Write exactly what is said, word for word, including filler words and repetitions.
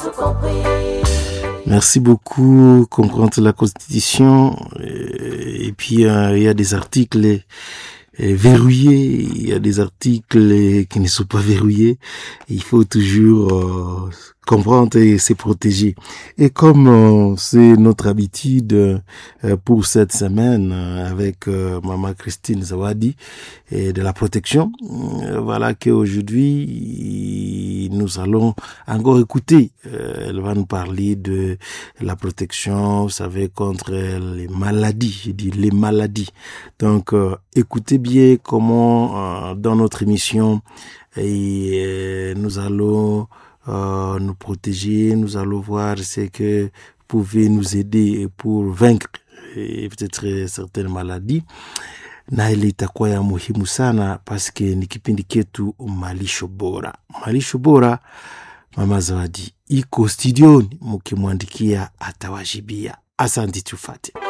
Merci beaucoup. Comprendre la Constitution. Et puis, euh, il y a des articles verrouillés, il y a des articles qui ne sont pas verrouillés. Il faut toujours euh, comprendre et se protéger. Et comme euh, c'est notre habitude euh, pour cette semaine euh, avec euh, Maman Christine Zawadi et de la protection, euh, voilà qu'aujourd'hui nous allons encore écouter. Euh, elle va nous parler de la protection, vous savez, contre les maladies. Je dis les maladies. Donc euh, écoutez bien comment euh, dans notre émission et euh, nous allons euh, nous protéger, nous allons voir ce que vous pouvez nous aider pour vaincre et peut-être certaines maladies. Na ile itakuwa ya muhimu sana paske ni kipindi ketu malisho bora. Malisho bora, Mama Zawadi iko studioni, mukimwandikia atawajibia. Asante, tufate.